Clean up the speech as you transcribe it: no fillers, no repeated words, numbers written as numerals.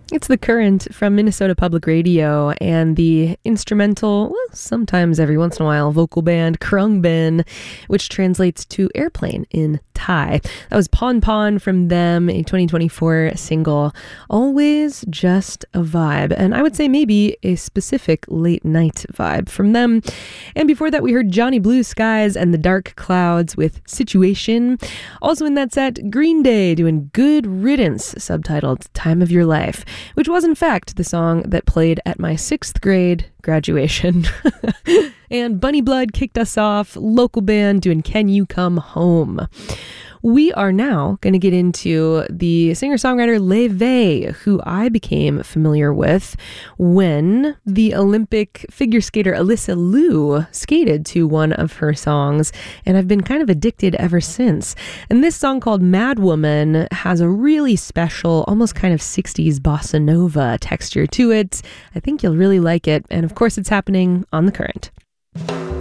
It's The Current from Minnesota Public Radio and the instrumental, well, sometimes every once in a while, vocal band Khruangbin, which translates to airplane in Thai. That was Pon Pon from them, a 2024 single, Always Just a Vibe. And I would say maybe a specific late night vibe from them. And before that, we heard Johnny Blue Skies and the Dark Clouds with Situation. Also in that set, Green Day doing Good Riddance, subtitled Time of Your Life, which was in fact the song that played at my 6th grade graduation. And Bunny Blood kicked us off, local band doing Can You Come Home. We are now going to get into the singer-songwriter Lê Vê, who I became familiar with when the Olympic figure skater Alyssa Liu skated to one of her songs, and I've been kind of addicted ever since. And this song called Mad Woman has a really special, almost kind of 60s bossa nova texture to it. I think you'll really like it, and of course it's happening on The Current.